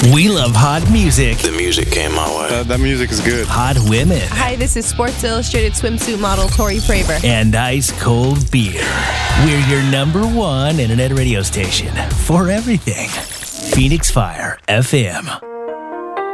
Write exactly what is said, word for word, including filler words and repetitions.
We love hot music. The music came my way. Uh, that music is good. Hot women. Hi, this is Sports Illustrated swimsuit model Tori Fraver. And ice cold beer. We're your number one internet radio station for everything. Phoenix Fire F M.